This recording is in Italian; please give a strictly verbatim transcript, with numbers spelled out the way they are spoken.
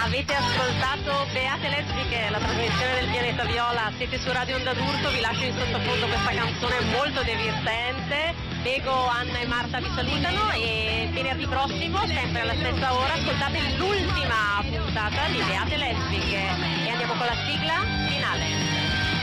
Avete ascoltato Beate Lesbiche, la trasmissione del Pianeta Viola, siete su Radio Onda d'Urto, vi lascio in sottofondo questa canzone molto divertente. Ego, Anna e Marta vi salutano e venerdì prossimo, sempre alla stessa ora, ascoltate l'ultima puntata di Beate Lesbiche e andiamo con la sigla finale.